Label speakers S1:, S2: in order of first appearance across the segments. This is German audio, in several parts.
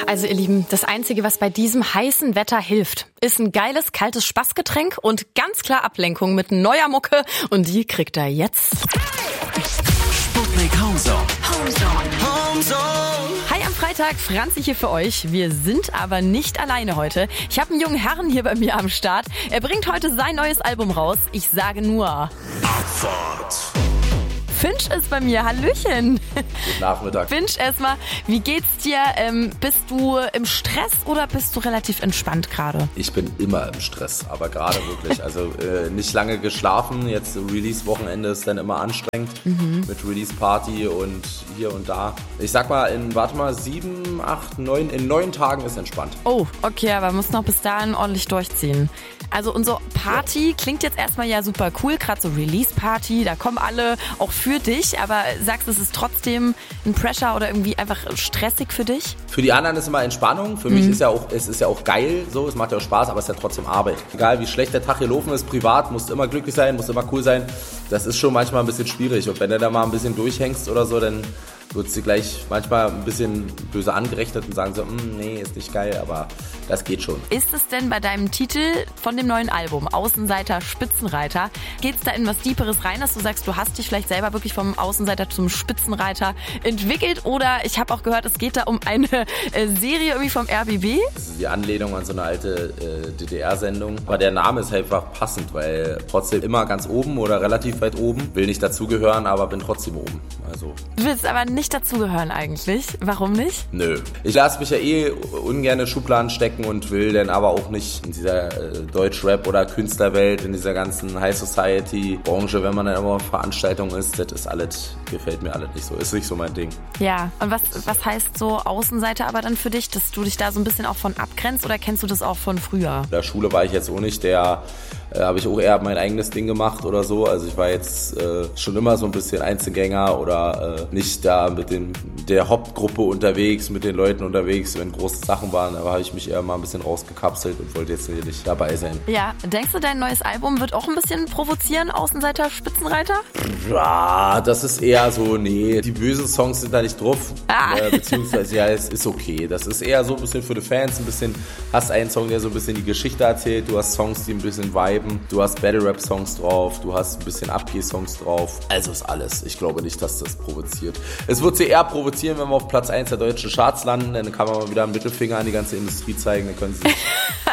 S1: Also ihr Lieben, das Einzige, was bei diesem heißen Wetter hilft, ist ein geiles, kaltes Spaßgetränk und ganz klar Ablenkung mit neuer Mucke. Und die kriegt ihr jetzt.
S2: Sputnik Homezone.
S1: Hi am Freitag, Franzi hier für euch. Wir sind aber nicht alleine heute. Ich habe einen jungen Herrn hier bei mir am Start. Er bringt heute sein neues Album raus. Ich sage nur
S2: Abfahrt.
S1: Finch ist bei mir. Hallöchen.
S3: Guten Nachmittag.
S1: Finch, erstmal, wie geht's dir? Bist du im Stress oder bist du relativ entspannt gerade?
S3: Ich bin immer im Stress, aber gerade wirklich. Also nicht lange geschlafen. Jetzt Release-Wochenende ist dann immer anstrengend mit Release-Party und hier und da. Ich sag mal, in 7, 8, 9, in 9 Tagen ist entspannt.
S1: Oh, okay, aber muss noch bis dahin ordentlich durchziehen. Also unsere Party klingt jetzt erstmal ja super cool, gerade so Release-Party, da kommen alle auch für dich, aber sagst du, es ist trotzdem ein Pressure oder irgendwie einfach stressig für dich?
S3: Für die anderen ist immer Entspannung, für mich ist es ja auch geil, so, es macht ja auch Spaß, aber es ist ja trotzdem Arbeit. Egal wie schlecht der Tag gelaufen ist, privat, musst immer glücklich sein, musst immer cool sein, das ist schon manchmal ein bisschen schwierig und wenn du da mal ein bisschen durchhängst oder so, dann wird sie gleich manchmal ein bisschen böse angerechnet und sagen so, nee, ist nicht geil, aber das geht schon.
S1: Ist es denn bei deinem Titel von dem neuen Album, Außenseiter, Spitzenreiter, geht's da in was Deeperes rein, dass du sagst, du hast dich vielleicht selber wirklich vom Außenseiter zum Spitzenreiter entwickelt oder ich habe auch gehört, es geht da um eine Serie irgendwie vom RBB?
S3: Das ist die Anlehnung an so eine alte DDR-Sendung, aber der Name ist halt einfach passend, weil trotzdem immer ganz oben oder relativ weit oben, will nicht dazugehören, aber bin trotzdem oben. Also.
S1: Du willst aber nicht dazugehören eigentlich. Warum nicht?
S3: Nö. Ich lasse mich ja ungern in Schubladen stecken und will dann aber auch nicht in dieser Deutsch-Rap- oder Künstlerwelt, in dieser ganzen High-Society-Branche, wenn man dann immer auf Veranstaltungen ist, das ist alles, gefällt mir alles nicht so. Ist nicht so mein Ding.
S1: Ja, und was heißt so Außenseiter aber dann für dich, dass du dich da so ein bisschen auch von abgrenzt oder kennst du das auch von früher?
S3: In der Schule war ich jetzt auch nicht, habe ich auch eher mein eigenes Ding gemacht oder so. Also ich war jetzt schon immer so ein bisschen Einzelgänger oder nicht da mit der Hauptgruppe unterwegs, mit den Leuten unterwegs, wenn große Sachen waren. Aber habe ich mich eher mal ein bisschen rausgekapselt und wollte jetzt nicht dabei sein.
S1: Ja, denkst du, dein neues Album wird auch ein bisschen provozieren, Außenseiter, Spitzenreiter?
S3: Ja, das ist eher so, nee, die bösen Songs sind da nicht drauf. Beziehungsweise, ja, es ist okay. Das ist eher so ein bisschen für die Fans, hast einen Song, der so ein bisschen die Geschichte erzählt, du hast Songs, die ein bisschen viben. Du hast Battle-Rap-Songs drauf, du hast ein bisschen Abgeh-Songs drauf. Also ist alles. Ich glaube nicht, dass das provoziert. Es wird sie eher provozieren, wenn wir auf Platz 1 der deutschen Charts landen. Dann kann man mal wieder einen Mittelfinger an die ganze Industrie zeigen. Dann können sie sich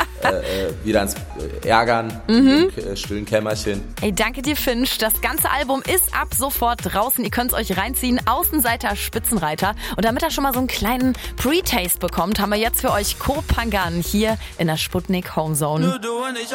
S3: wieder ärgern im stillen Kämmerchen.
S1: Ey, danke dir, Finch. Das ganze Album ist ab sofort draußen. Ihr könnt es euch reinziehen. Außenseiter, Spitzenreiter. Und damit ihr schon mal so einen kleinen Pre-Taste bekommt, haben wir jetzt für euch Kopangan hier in der Sputnik Homezone.